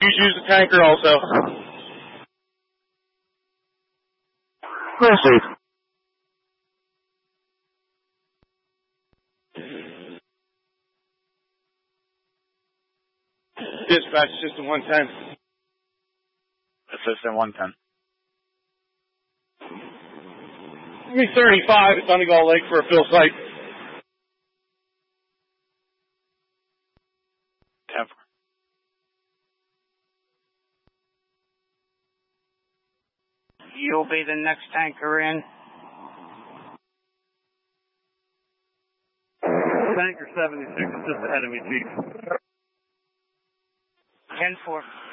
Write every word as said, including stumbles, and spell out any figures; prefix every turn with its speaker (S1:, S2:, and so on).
S1: Please use the tanker also.
S2: Proceed.
S1: Dispatch, System one ten.
S2: System one ten.
S1: Give me thirty-five at Donegal Lake for a fill site.
S2: ten.
S3: You'll be the next tanker in.
S1: Tanker seventy-six, just ahead of me, Chief.
S3: ten four.